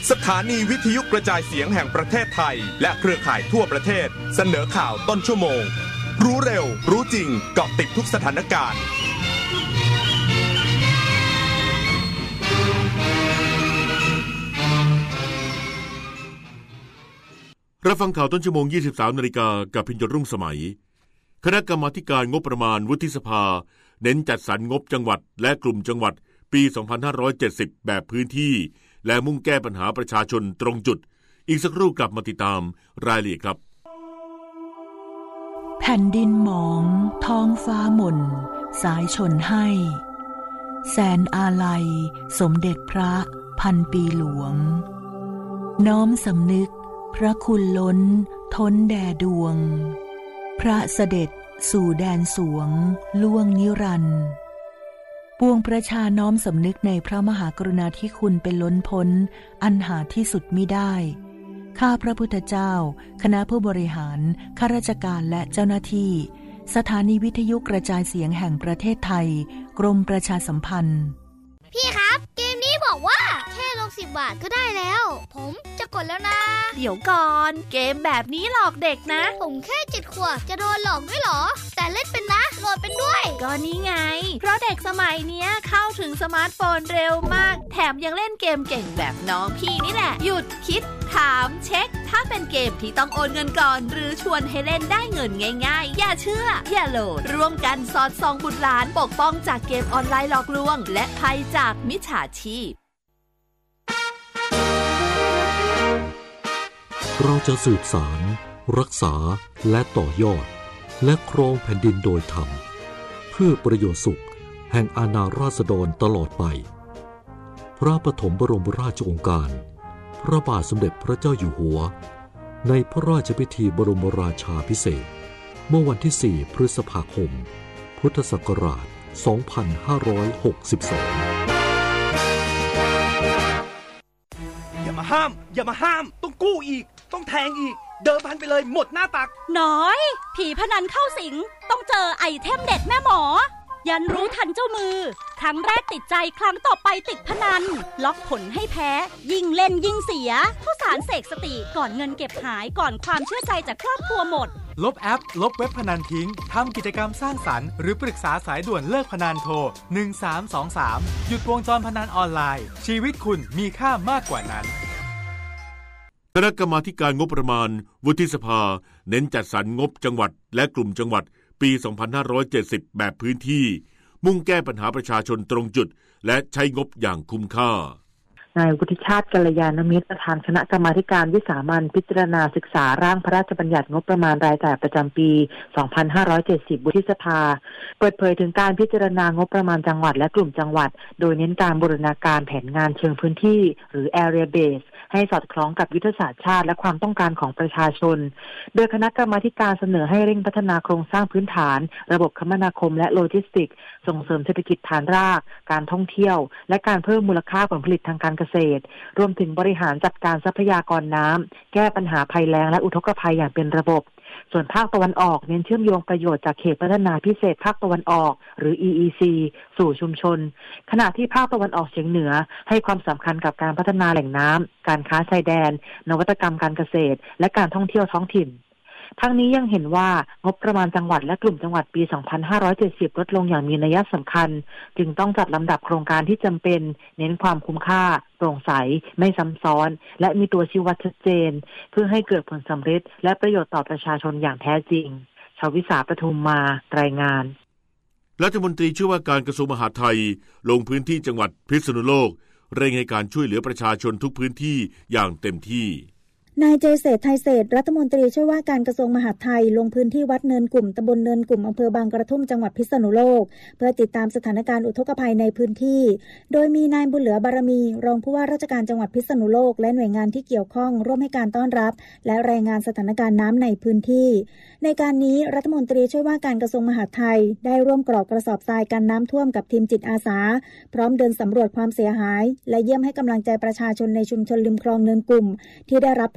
สถานีวิทยุกระจายเสียงแห่งประเทศไทยและเครือข่ายทั่วประเทศเสนอข่าวต้นชั่วโมงรู้เร็วรู้จริงเกาะติดทุกสถานการณ์รับฟังข่าวต้นชั่วโมง 23:00 น.กับพิญญรุ่งสมัยคณะกรรมาธิการงบประมาณวุฒิสภาเน้นจัดสรรงบจังหวัดและกลุ่มจังหวัดปี 2570 แบบพื้นที่และมุ่งแก้ปัญหาประชาชนตรงจุดอีกสักครู่กลับมาติดตามรายละเอียดครับแผ่นดินหมองท้องฟ้าหม่นสายชนให้แสนอาลัยสมเด็จพระพันปีหลวงน้อมสำนึกพระคุณล้นท้นแด่ดวงพระเสด็จสู่แดนสวงล่วงนิรันดร์ปวงประชาน้อมสำนึกในพระมหากรุณาธิคุณเป็นล้นพ้นอันหาที่สุดมิได้ข้าพระพุทธเจ้าคณะผู้บริหารข้าราชการและเจ้าหน้าที่สถานีวิทยุกระจายเสียงแห่งประเทศไทยกรมประชาสัมพันธ์พี่ครับเกมนี้บอกว่าแค่ลง10 บาทก็ได้แล้วผมจะกดแล้วนะเดี๋ยวก่อนเกมแบบนี้หลอกเด็กนะผมแค่7 ขวบจะโดนหลอกด้วยเหรอแต่เล่นเป็นนะโหลดเป็นด้วยก็นี่ไงเพราะเด็กสมัยเนี้ยเข้าถึงสมาร์ทโฟนเร็วมากแถมยังเล่นเกมเก่งแบบน้องพี่นี่แหละหยุดคิดถามเช็คถ้าเป็นเกมที่ต้องโอนเงินก่อนหรือชวนให้เล่นได้เงินง่ายๆอย่าเชื่ออย่าโหลดร่วมกันสอดส่องบุตรหลานปกป้องจากเกมออนไลน์หลอกลวงและภัยจากมิจฉาชีพเราจะสืบสารรักษาและต่อยอดและครองแผ่นดินโดยธรรมเพื่อประโยชน์สุขแห่งอาณาราษฎรตลอดไปพระปฐมบรมราชโองการพระบาทสมเด็จพระเจ้าอยู่หัวในพระราชพิธีบรมราชาภิเษกเมื่อวันที่ 4 พฤษภาคม พุทธศักราช 2562 อย่ามาห้ามต้องกู้อีกต้องแทงอีกเดิมพันไปเลยหมดหน้าตักน้อยผีพนันเข้าสิงต้องเจอไอเทมเด็ดแม่หมอยันรู้ทันเจ้ามือครั้งแรกติดใจครั้งต่อไปติดพนันล็อกผลให้แพ้ยิ่งเล่นยิ่งเสียผู้สารเสกสติก่อนเงินเก็บหายก่อนความเชื่อใจจากครอบครัวหมดลบแอปลบเว็บพนันทิ้งทำกิจกรรมสร้างสรรค์หรือปรึกษาสายด่วนเลิกพนันโทร1323หยุดวงจรพนันออนไลน์ชีวิตคุณมีค่ามากกว่านั้นคณะกรรมาธิการงบประมาณวุฒิสภาเน้นจัดสรรงบจังหวัดและกลุ่มจังหวัดปี 2570 แบบพื้นที่มุ่งแก้ปัญหาประชาชนตรงจุดและใช้งบอย่างคุ้มค่านายวุฒิชาติกัลยาณมิตรประธานคณะกรรมาธิการวิสามัญพิจารณาศึกษาร่างพระราชบัญญัติงบประมาณรายจ่ายประจำปี 2570 วุฒิสภาเปิดเผยถึงการพิจารณางบประมาณจังหวัดและกลุ่มจังหวัดโดยเน้นการบูรณาการแผนงานเชิงพื้นที่หรือ Area Base ให้สอดคล้องกับยุทธศาสตร์ชาติและความต้องการของประชาชนโดยคณะกรรมาธิการเสนอให้เร่งพัฒนาโครงสร้างพื้นฐานระบบคมนาคมและโลจิสติกส์ส่งเสริมเศรษฐกิจฐานรากการท่องเที่ยวและการเพิ่มมูลค่าผลผลิตทางการเกษตรรวมถึงบริหารจัดการทรัพยากรน้ำแก้ปัญหาภัยแล้งและอุทกภัยอย่างเป็นระบบส่วนภาคตะวันออกเน้นเชื่อมโยงประโยชน์จากเขตพัฒนาพิเศษภาคตะวันออกหรือ EEC สู่ชุมชนขณะที่ภาคตะวันออกเฉียงเหนือให้ความสำคัญกับการพัฒนาแหล่งน้ำการค้าชายแดนนวัตกรรมการเกษตรและการท่องเที่ยวท้องถิ่นทั้งนี้ยังเห็นว่างบประมาณจังหวัดและกลุ่มจังหวัดปี 2570 ลดลงอย่างมีนัยสำคัญจึงต้องจัดลำดับโครงการที่จำเป็นเน้นความคุ้มค่าโปร่งใสไม่ซ้ำซ้อนและมีตัวชี้วัดชัดเจนเพื่อให้เกิดผลสำเร็จและประโยชน์ต่อประชาชนอย่างแท้จริงชวิสาปทุมมารายงานรัฐมนตรีช่วยว่าการกระทรวงมหาดไทยลงพื้นที่จังหวัดพิษณุโลกเร่งให้การช่วยเหลือประชาชนทุกพื้นที่อย่างเต็มที่นายเจษฎไทยเศรษฐ์รัฐมนตรีช่วยว่าการกระทรวงมหาดไทยลงพื้นที่วัดเนินกลุ่มตำบลเนินกลุ่มอำเภอบางกระทุ่มจังหวัดพิษณุโลกเพื่อติดตามสถานการณ์อุทกภัยในพื้นที่โดยมีนายบุญเหลือบารมีรองผู้ว่าราชการจังหวัดพิษณุโลกและหน่วยงานที่เกี่ยวข้องร่วมให้การต้อนรับและรายงานสถานการณ์น้ำในพื้นที่ในการนี้รัฐมนตรีช่วยว่าการกระทรวงมหาดไทยได้ร่วมกรอกกระสอบทรายกันน้ำท่วมกับทีมจิตอาสาพร้อมเดินสำรวจความเสียหายและเยี่ยมให้กำลังใจประชาชนในชุมชนริมคลองเนินกลุ่มที่ได้รับผ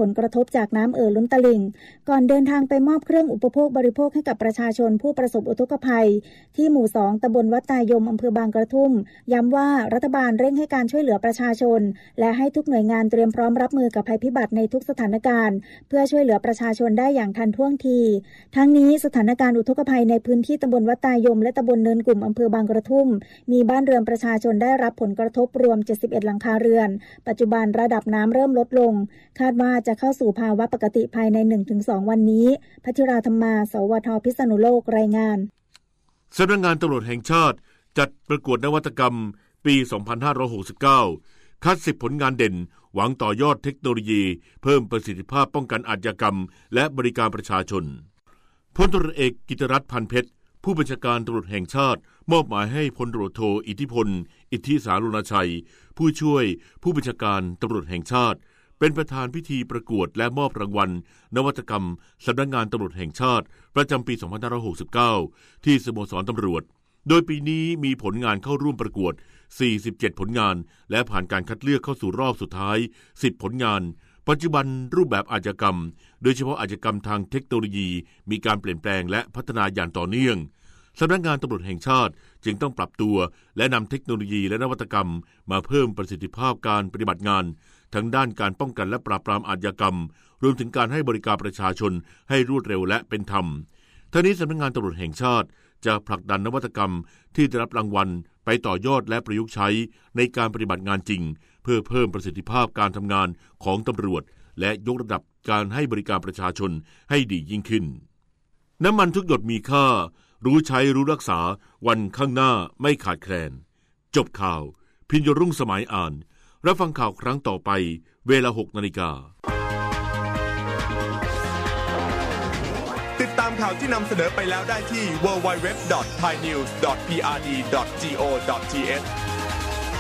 ลกระทบจากน้ำล้นตลิ่งก่อนเดินทางไปมอบเครื่องอุปโภคบริโภคให้กับประชาชนผู้ประสบอุทกภัยที่หมู่2ตำบลวัดตายมอำเภอบางกระทุ่มย้ำว่ารัฐบาลเร่งให้การช่วยเหลือประชาชนและให้ทุกหน่วยงานเตรียมพร้อมรับมือกับภัยพิบัติในทุกสถานการณ์เพื่อช่วยเหลือประชาชนได้อย่างทันท่วงทีทั้งนี้สถานการณ์อุทกภัยในพื้นที่ตำบลวัดตายมและตำบลเนินกลุ่มอำเภอบางกระทุ่มมีบ้านเรือนประชาชนได้รับผลกระทบรวม71หลังคาเรือนปัจจุบันระดับน้ำเริ่มลดลงคาดว่าจะเข้าสู่ภาวะปกติภายใน 1-2 วันนี้พัชราธรรมาสวทพิษณุโลกรายงานสำนักงานตำรวจแห่งชาติจัดประกวดนวัตกรรมปี 2569 คัด10ผลงานเด่นหวังต่อยอดเทคโนโลยีเพิ่มประสิทธิภาพป้องกันอาชญากรรมและบริการประชาชนพลตำรวจเอกกิตติรัตน์ พันเพชรผู้บัญชาการตำรวจแห่งชาติมอบหมายให้พลตำรวจโทอิทธิพลอิทธิสารุณชัยผู้ช่วยผู้บัญชาการตำรวจแห่งชาติเป็นประธานพิธีประกวดและมอบรางวัลนวัตกรรมสำนักงานตำรวจแห่งชาติประจำปี 2569 ที่สโมสรตำรวจโดยปีนี้มีผลงานเข้าร่วมประกวด47ผลงานและผ่านการคัดเลือกเข้าสู่รอบสุดท้าย10ผลงานปัจจุบันรูปแบบอาชญากรรมโดยเฉพาะอาชญากรรมทางเทคโนโลยีมีการเปลี่ยนแปลงและพัฒนาอย่างต่อเนื่องสำนักงานตำรวจแห่งชาติจึงต้องปรับตัวและนำเทคโนโลยีและนวัตกรรมมาเพิ่มประสิทธิภาพการปฏิบัติงานทั้งด้านการป้องกันและปราบปรามอาชญากรรมรวมถึงการให้บริการประชาชนให้รวดเร็วและเป็นธรรมทั้งนี้สำนักงานตำรวจแห่งชาติจะผลักดันนวัตกรรมที่ได้รับรางวัลไปต่อยอดและประยุกต์ใช้ในการปฏิบัติงานจริงเพื่อเพิ่มประสิทธิภาพการทำงานของตำรวจและยกระดับการให้บริการประชาชนให้ดียิ่งขึ้นน้ำมันทุกหยดมีค่ารู้ใช้รู้รักษาวันข้างหน้าไม่ขาดแคลนจบข่าวพิญญรุ่งสมัยอ่านรับฟังข่าวครั้งต่อไปเวลา 6:00 น. ติดตามข่าวที่นำเสนอไปแล้วได้ที่ www.thainews.prd.go.th